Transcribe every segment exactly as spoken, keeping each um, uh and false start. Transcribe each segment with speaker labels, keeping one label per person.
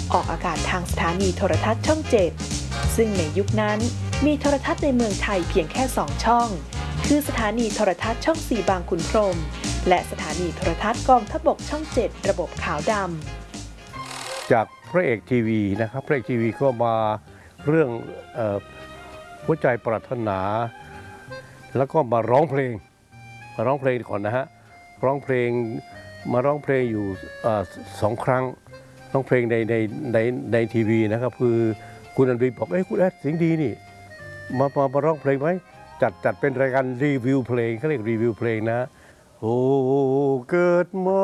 Speaker 1: ออกอากาศทางสถานีโทรทัศน์ช่องเจ็ดซึ่งในยุคนั้นมีโทรทัศน์ในเมืองไทยเพียงแค่สองช่องคือสถานีโทรทัศน์ช่องสี่บางขุนพรหมและสถานีโทรทัศน์กองทัพบกช่องเจ็ดระบบขาวด
Speaker 2: ำจากพระเอกทีวีนะครับพระเอกทีวีก็มาเรื่องเอ่อหัวใจปรารถนาแล้วก็มาร้องเพลงมาร้องเพลงก่อนนะฮะร้องเพลงมาร้องเพลงอยู่สองครั้งร้องเพลงในในในในทีวีนะครับคือคุณอันดีบอกเอ้ยคุณแอดเสียงดีนี่มามามาร้องเพลงไหมจัดจัดเป็นรายการรีวิวเพลงเขาเรียกรีวิวเพลงนะโอ้เกิดมา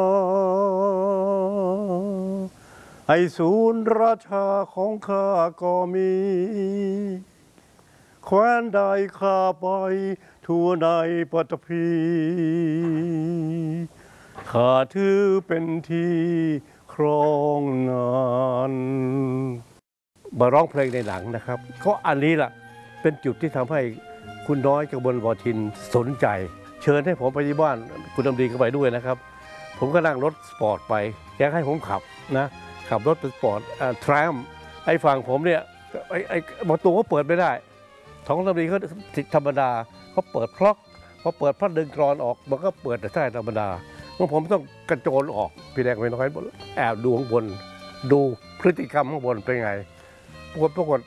Speaker 2: ไอ้ศูนย์ราชาของข้าก็มีแคว้นใดข้าไปทั่วในปัตภีข้าถือเป็นที่ครองนานมาร้องเพลงในหนังนะครับก็อันนี้ล่ะเป็นจุดที่ทำให้คุณน้อยกมลวทินสนใจเชิญให้ผมไปที่บ้านคุณดำดีก็ไปด้วยนะครับผมก็นั่งรถสปอร์ตไปแกให้ผมขับนะขับรถสปอร์ตทรัมไอ้ฝั่งผมเนี่ยไอ้ไอ้ประตูก็เปิดไม่ได้ท้องดำดีเขาธรรมดาเขาเปิดพล็อกพอเปิดพัดดึงกรอนออกมันก็เปิดแต่ใต้ธรรมดาเมื่อผมต้องกระโจนออกพี่แดงไปน้อยแอบดูข้างบนดูพฤติกรรมข้างบนเป็นไงปรากฏปรากฏ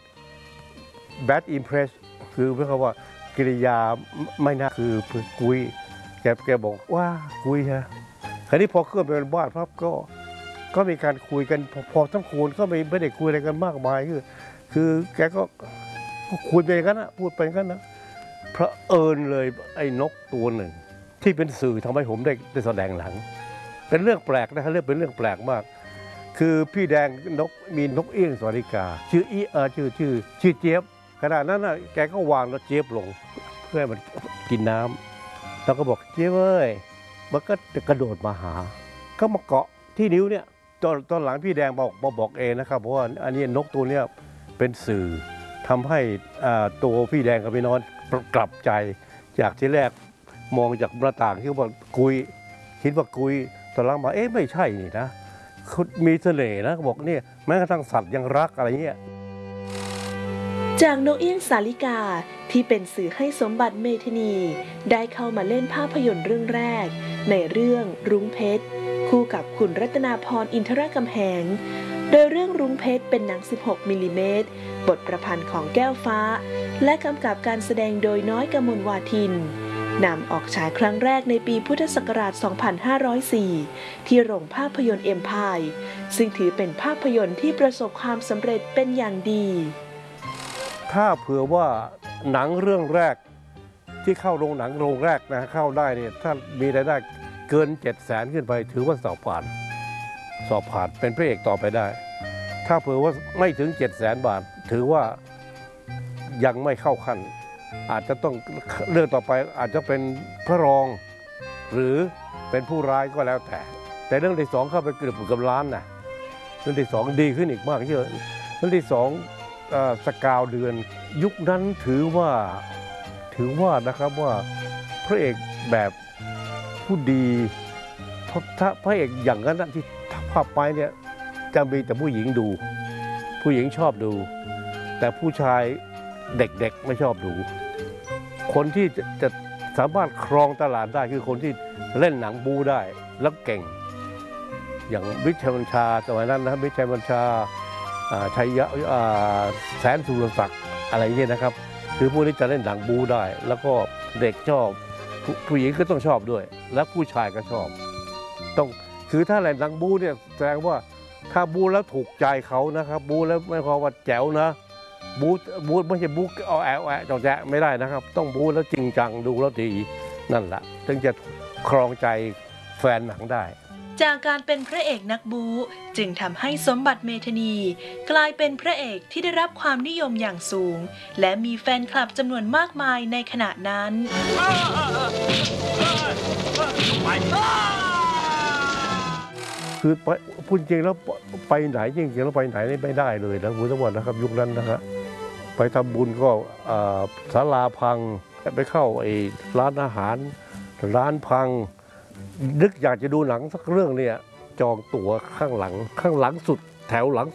Speaker 2: bad impress คือเพื่อเขาว่ากิริยาไม่น่าคือกุยแกแกบอกว่ากุยฮะคราวนี้พอขึ้นไปบนบ้านพับก็ก็มีการคุยกันพอทั้งคูณก็ไม่ไม่ได้คุยอะไรกันมากมายคือคือแกก็คุยไปกันนะพูดไปกันนะเพราะเอิญเลยไอ้นกตัวหนึ่งที่เป็นสื่อทำให้ผมได้ได้แสดงหนังเป็นเรื่องแปลกนะครับเรื่องเป็นเรื่องแปลกมากคือพี่แดงนกมีนกเอี้ยงสวัสดิกาชื่ออีเออชื่อชื่อชื่อเจี๊ยบขณะนั้นน่ะแกก็วางแล้วเจี๊ยบลงเพื่อให้มันกินน้ำแล้วก็บอกเจี๊ยบเอ้ยมันก็กระโดดมาหาก็มาเกาะที่นิ้วเนี่ยตอนตอนหลังพี่แดงบอกมาบอกเองนะครับเพราะว่าอันนี้นกตัวเนี้ยเป็นสื่อทำให้ตัวพี่แดงกับพี่น้อยกลับใจจากที่แรกมองจากหน้าต่างคิดว่ากุยคิดว่ากุยตอนหลังมาเอ๊ะไม่ใช่นี่นะมีเสน่ห์นะบอกเนี่ยแม้กระทั่งสัตว์ยังรักอะไรเงี้ย
Speaker 1: จากนกเอี้ยงสาลิกาที่เป็นสื่อให้สมบัติเมธานีได้เข้ามาเล่นภาพยนตร์เรื่องแรกในเรื่องรุ้งเพชรคู่กับคุณรัตนาพรอินทรกำแหงโดยเรื่องรุ้งเพชรเป็นหนังสิบหกมิลลิเมตรบทประพันธ์ของแก้วฟ้าและกำกับการแสดงโดยน้อยกมลวาทินนำออกฉายครั้งแรกในปีพุทธศักราช สองพันห้าร้อยสี่ ที่โรงภาพยนตร์เอ็มพายซึ่งถือเป็นภาพยนตร์ที่ประสบความสำเร็จเป็นอย่างดี
Speaker 2: ถ้าเผื่อว่าหนังเรื่องแรกที่เข้าโรงหนังโรงแรกนะเข้าได้เนี่ยถ้ามีรายได้เกินเจ็ดแสนขึ้นไปถือว่าสอบผ่านสอบผ่านเป็นพระเอกต่อไปได้ถ้าเผื่อว่าไม่ถึงเจ็ดแสนบาทถือว่ายังไม่เข้าขั้นอาจจะต้องเรื่องต่อไปอาจจะเป็นพระรองหรือเป็นผู้ร้ายก็แล้วแต่แต่เรื่องที่สองเข้าไปเกือบเกือบล้านนะเรื่องที่สองดีขึ้นอีกมากเยอะเรื่องที่สองสกาวเดือนยุคนั้นถือว่าถือว่านะครับว่าพระเอกแบบผู้ดีถ้าพระเอกอย่างนั้นที่ภาพไปเนี่ยจะมีแต่ผู้หญิงดูผู้หญิงชอบดูแต่ผู้ชายเด็กๆไม่ชอบดูคนที่จะจะสามารถครองตลาดได้คือคนที่เล่นหนังบูได้แล้วเก่งอย่างวิชัยบัญชาสมัยนั้นนะครับวิชัยบัญชาชัยแสนสุรศักดิ์อะไรเงี้ยนะครับคือพวกนี้จะเล่นหนังบูได้แล้วก็เด็กชอบผู้หญิงก็ต้องชอบด้วยและผู้ชายก็ชอบต้องคือถ้าเล่นหนังบูเนี่ยแสดงว่าถ้าบูแล้วถูกใจเขานะครับบูแล้วไม่พอว่าแจ๋วนะบูบูไม่ใช่บูเอาแอลแอลจองแจ๊ไม่ได้นะครับต้องบูแล้วจริงจังดูแล้วดีนั่นแหละถึงจะครองใจแฟนหนังได้
Speaker 1: จากการเป็นพระเอกนักบู๊จึงทำให้สมบัติเมธานีกลายเป็นพระเอกที่ได้รับความนิยมอย่างสูงและมีแฟนคลับจำนวนมากมายในขณะนั้น
Speaker 2: คือไปพูดจริงแล้วไปไหนจริงๆแล้วไปไหนไม่ได้เลยนะคุณสมบัตินะครับยุคนั้นนะครับไปทำบุญก็ศาลาพังไปเข้าไอ้ร้านอาหารร้านพังนึกอยากจะดูหนังสักเรื่องเนี่ยจองตั๋วข้างหลังข้างหลังสุดแถวหลัง